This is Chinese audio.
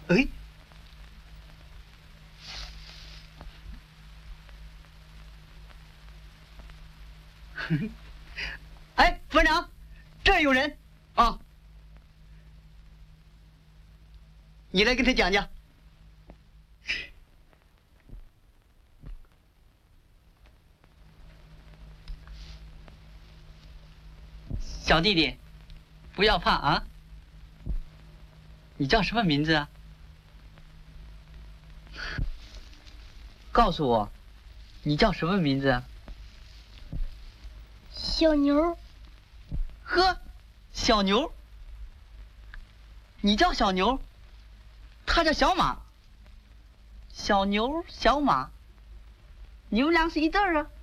哎，哎，班长，这儿有人啊，你来跟他讲讲。小弟弟，不要怕啊！你叫什么名字啊？告诉我，你叫什么名字啊？ 小牛。 呵，小牛。你叫小牛，他叫小马。小牛，小马，你们俩是一对儿啊？